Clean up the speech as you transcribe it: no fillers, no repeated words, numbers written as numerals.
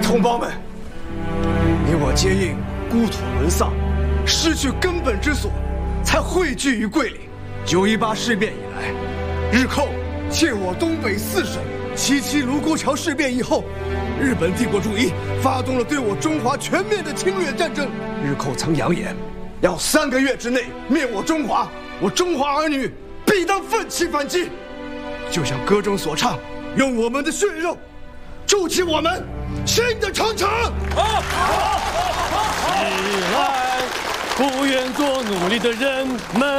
同胞们，你我皆因故土沦丧，失去根本之所，才汇聚于桂林。918事变以来，日寇窃我东北4省，77卢沟桥事变以后，日本帝国主义发动了对我中华全面的侵略战争。日寇曾扬言，要3个月之内灭我中华，我中华儿女必当奋起反击。就像歌中所唱，用我们的血肉筑起我们新的长城。 起来，不愿做奴隶的人们。